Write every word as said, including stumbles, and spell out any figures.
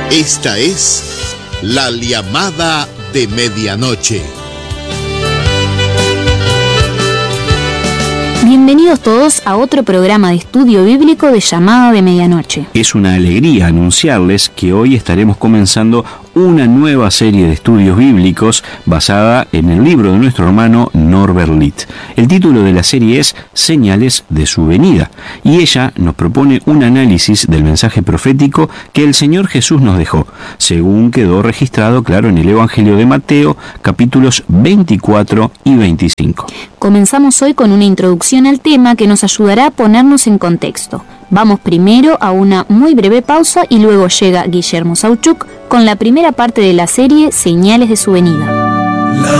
Esta es la llamada de medianoche. Bienvenidos todos a otro programa de estudio bíblico de Llamada de Medianoche. Es una alegría anunciarles que hoy estaremos comenzando una nueva serie de estudios bíblicos basada en el libro de nuestro hermano Norbert Litt. El título de la serie es Señales de su venida, y ella nos propone un análisis del mensaje profético que el Señor Jesús nos dejó, según quedó registrado, claro, en el Evangelio de Mateo, capítulos veinticuatro y veinticinco. Comenzamos hoy con una introducción al tema que nos ayudará a ponernos en contexto. Vamos primero a una muy breve pausa y luego llega Guillermo Sauchuk con la primera parte de la serie Señales de su venida.